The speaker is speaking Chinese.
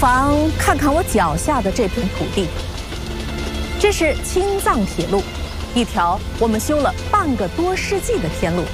妨看看我脚下的这片土地。这是青藏铁路，一条我们修了半个多世纪的天路。